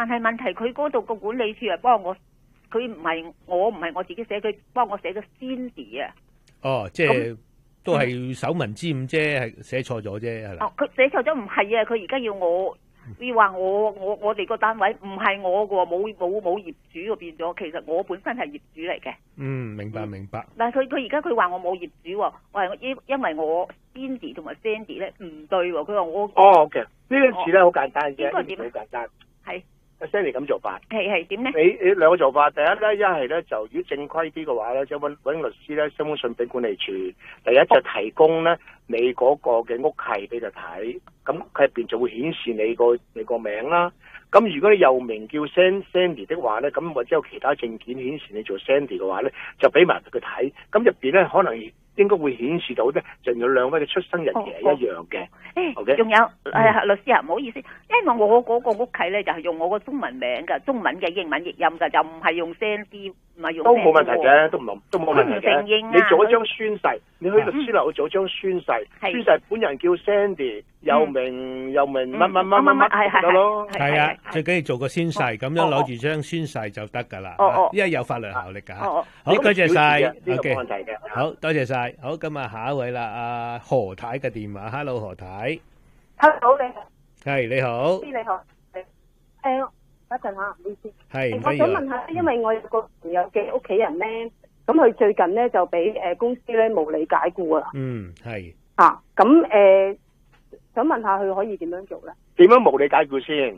但係問題佢嗰度個管理處啊幫我，佢唔係我自己寫，佢幫我寫個 Cindy 啊。 哦，即係都係手民之誤啫，係寫錯咗啫，係啦。 哦，佢寫錯咗唔係啊，佢而家要話我哋個單位唔係我嘅喎，冇業主嘅變咗，其實我本身係業主嚟嘅。 嗯，明白明白。 但係佢而家佢話我冇業主喎，因為我 Cindy 同埋 Sandy 咧唔對喎，佢話我 OK 呢個字咧好簡單嘅， 應該點？ 好簡單。 係。 Sandy 咁做法係點咧？ 你兩個做法，第一咧，一係咧就如果正規啲嘅話咧，即係揾律師咧，寫封信俾管理處。第一就提供咧你嗰個嘅屋契俾佢睇，咁佢入邊就會顯示你個名啦。咁如果你又名叫 Sandy 的話咧，咁或者有其他證件顯示你做 Sandy 嘅話咧，就俾埋佢睇。咁入邊咧可能應該會顯示到咧，就有兩位嘅出生日期係一樣嘅。 誒，仲有律師啊，唔好意思，因為我嗰個屋契咧就係用我個中文名㗎，中文嘅英文譯音㗎，就唔係用 Sandy，唔係用。 都冇問題嘅，都冇問題嘅。 佢唔承認啊！ 你做一張宣誓，你去律師樓去做一張宣誓，宣誓本人叫 Sandy，又名乜乜得咯。 係啊，最緊要做個宣誓，咁樣攞住張宣誓就得㗎啦。因為有法律效力㗎。好，多謝晒。 冇問題嘅。 好多謝晒。好，今日下一位啦，阿何太嘅電話。Hello， 何太。 Hello， 你好。 係你好。 你好。等陣嚇，唔好意思。 係。 我想問下，因為我有個朋友嘅屋企人咧，咁佢最近咧就俾公司咧無理解僱啊。 嗯，係。 嚇，咁想問下佢可以點樣做咧？ 點樣無理解僱先？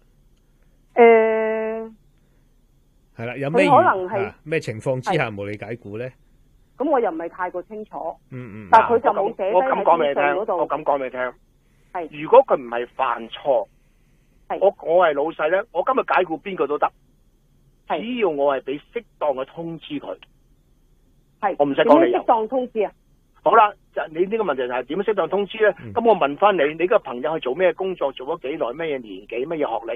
係啦，有咩可能係咩情況之下無理解僱咧？ 咁我又唔係太過清楚。 但係佢就冇寫低喺資訊嗰度。 我咁講俾你聽。 係。 如果佢唔係犯錯，我係老細咧，我今日解僱邊個都得，只要我係俾適當嘅通知佢。 係。 我唔使講理由。 點樣適當通知啊？ 好啦，就你呢個問題就係點樣適當通知咧？咁我問翻你個朋友去做咩工作，做咗幾耐，咩年紀，乜嘢學歷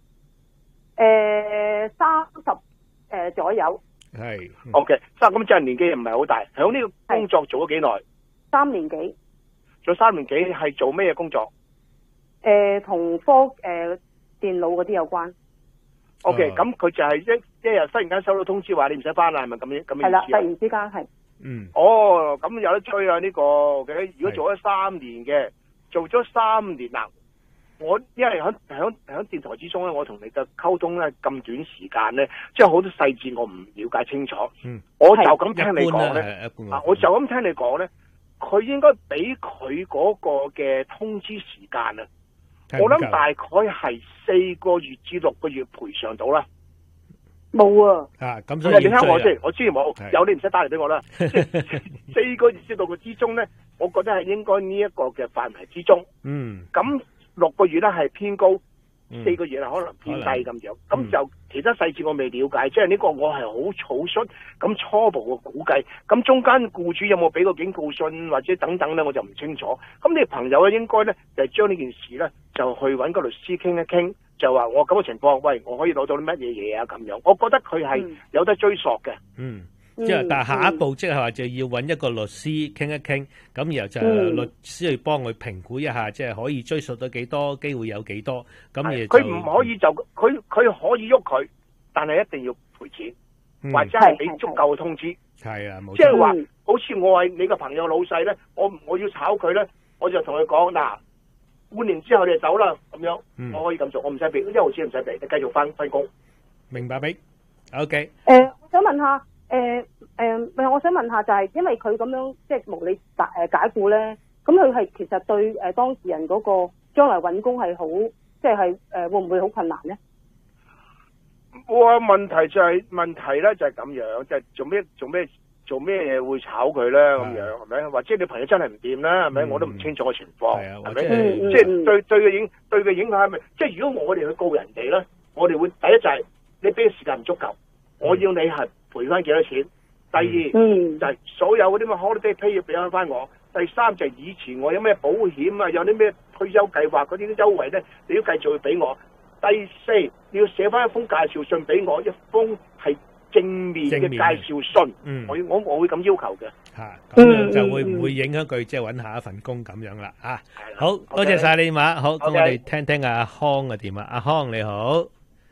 ？30左右。 係。 OK，咁即係年紀又唔係好大，響呢個工作做咗幾耐 ？3年幾。 做3年幾係做咩工作？ 同電腦嗰啲有關。 OK，咁佢就係一日忽然間收到通知話你唔使翻啦，係咪咁嘅意思？ 係啦，突然之間係。 哦，咁有得追啊呢個嘅。如果做咗3年嘅，做咗3年啦，我因為響電台之中咧，我同你嘅溝通咧咁短時間咧，即係好多細節我唔了解清楚。我就咁聽你講咧，我就咁聽你講咧，佢應該俾佢嗰個嘅通知時間啊，我諗大概係4個月至6個月賠償到啦。 冇啊！ 咁所以你聽我先，我知冇有，你唔使打嚟俾我啦。4個月至6個月之中咧，我覺得係應該呢一個嘅範圍之中。咁6個月咧係偏高，4個月係可能偏低咁樣。咁就其他細節我未了解，即係呢個我係好草率咁初步嘅估計。咁中間僱主有冇俾個警告信或者等等咧，我就唔清楚。咁你朋友咧應該咧就係將呢件事咧就去揾個律師傾一傾。就話我咁嘅情況，喂，我可以攞到啲乜嘢嘢啊？咁樣，我覺得佢係有得追溯嘅。 即係但係下一步即係話就要揾一個律師傾一傾，咁然後就律師去幫佢評估一下，即係可以追溯到幾多，機會有幾多。咁佢唔可以就佢可以喐佢，但係一定要賠錢，或者係俾足夠嘅通知。 係啊，冇錯。 即係話，好似我係你個朋友老細咧，我要炒佢咧，我就同佢講嗱。半年之後你就走啦，咁樣我可以咁做，我唔使俾1毫錢，唔使俾，你繼續翻工。 明白未 ？OK。 我想問下，我想問下就係，因為佢咁樣即係無理解僱咧，咁佢係其實對當事人嗰個將來揾工係好，即係會唔會好困難咧？ 哇！問題咧就係咁樣，就係做咩嘢會炒佢咧？咁樣係咪？或者你朋友真係唔掂啦，係咪？我都唔清楚個情況，係咪？即係對佢影響係咪？即係如果我哋去告人哋咧，我哋會第一就係你俾嘅時間唔足夠，我要你係賠翻幾多錢。第二就係所有嗰啲咩 holiday pay 要俾翻我。第三就係以前我有咩保險啊，有啲咩退休計劃嗰啲優惠咧，你要繼續要俾我。第四你要寫翻一封介紹信俾我，一封係正面嘅介紹信，我會咁要求嘅。 咁樣就會唔會影響佢即係揾下一份工咁樣啦？好多謝晒你電話。好，咁我哋聽聽阿康嘅電話。阿康你好，